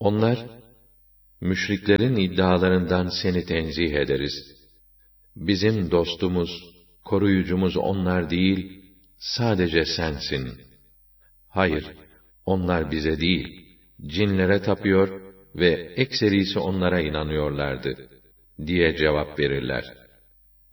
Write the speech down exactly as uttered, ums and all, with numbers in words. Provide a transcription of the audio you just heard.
Onlar, müşriklerin iddialarından seni tenzih ederiz. Bizim dostumuz, koruyucumuz onlar değil, sadece sensin. Hayır, onlar bize değil, cinlere tapıyor ve ekserisi onlara inanıyorlardı, diye cevap verirler.